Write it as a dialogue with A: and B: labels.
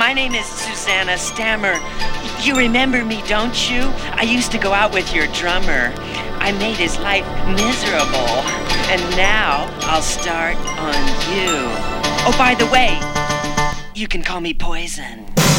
A: my name is Susanna Stammer. You remember me, don't you? I used to go out with your drummer. I made his life miserable. And now I'll start on you. Oh, by the way, you can call me Poison.